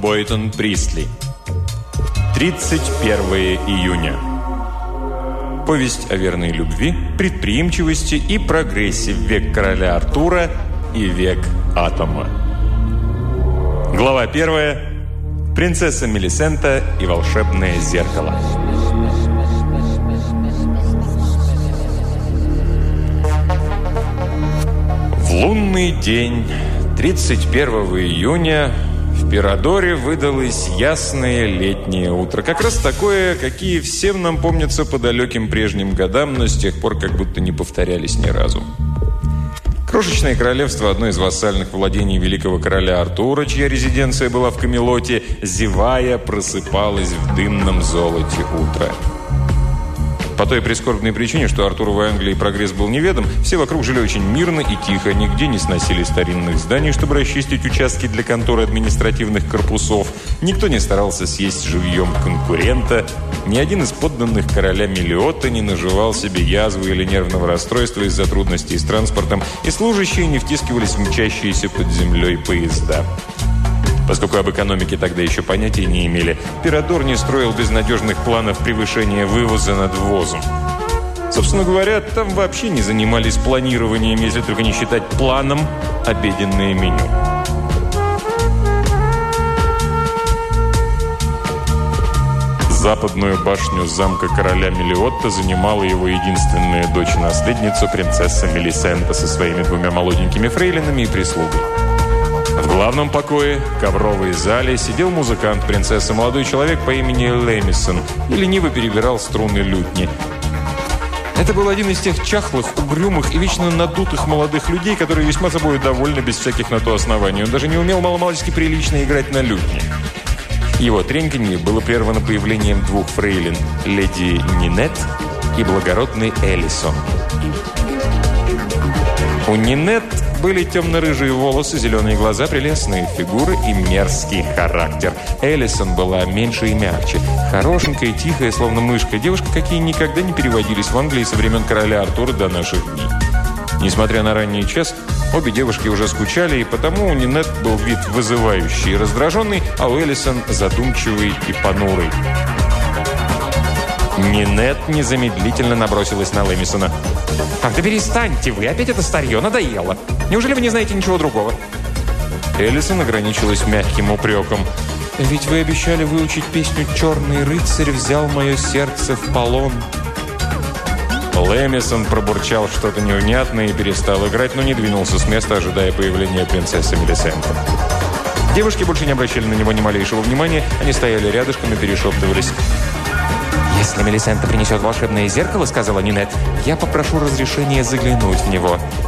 Бойтон Пристли. 31 июня. Повесть о верной любви, предприимчивости и прогрессе в век короля Артура и век атома. Глава 1. Принцесса Мелисента и волшебное зеркало. В лунный день 31 июня в Пирадоре выдалось ясное летнее утро. Как раз такое, какие всем нам помнятся по далеким прежним годам, но с тех пор как будто не повторялись ни разу. Крошечное королевство, одно из вассальных владений великого короля Артура, чья резиденция была в Камелоте, зевая, просыпалась в дымном золоте утра. По той прискорбной причине, что Артуру в Англии прогресс был неведом, все вокруг жили очень мирно и тихо, нигде не сносили старинных зданий, чтобы расчистить участки для конторы административных корпусов, никто не старался съесть живьем конкурента, ни один из подданных короля Мелиота не наживал себе язвы или нервного расстройства из-за трудностей с транспортом, и служащие не втискивались в мчащиеся под землей поезда. Поскольку об экономике тогда еще понятия не имели, Пирадор не строил безнадежных планов превышения вывоза над ввозом. Собственно говоря, там вообще не занимались планированием, если только не считать планом обеденное меню. Западную башню замка короля Мелиотта занимала его единственная дочь-наследница, принцесса Мелисента, со своими 2 молоденькими фрейлинами и прислугой. В главном покое, ковровой зале, сидел музыкант принцессы, молодой человек по имени Лэмисон, и лениво перебирал струны лютни. Это был один из тех чахлых, угрюмых и вечно надутых молодых людей, которые весьма собой довольны без всяких на то оснований. Он даже не умел маломальски прилично играть на лютне. Его треньканье было прервано появлением 2 фрейлин – леди Нинет и благородный Элисон. У Нинет были темно-рыжие волосы, зеленые глаза, прелестные фигуры и мерзкий характер. Элисон была меньше и мягче. Хорошенькая, тихая, словно мышка. Девушка, какие никогда не переводились в Англии со времен короля Артура до наших дней. Несмотря на ранний час, обе девушки уже скучали, и потому у Нинет был вид вызывающий и раздраженный, а у Элисон задумчивый и понурый. Нинет незамедлительно набросилась на Лэмисона. «Ах, да перестаньте вы! Опять это старье! Надоело! Неужели вы не знаете ничего другого?» Элисон ограничилась мягким упреком. «Ведь вы обещали выучить песню «Черный рыцарь взял мое сердце в полон». Лэмисон пробурчал что-то невнятное и перестал играть, но не двинулся с места, ожидая появления принцессы Мелисенты. Девушки больше не обращали на него ни малейшего внимания, они стояли рядышком и перешептывались. «Если Мелисента принесет волшебное зеркало, — сказала Нинет, — я попрошу разрешения заглянуть в него.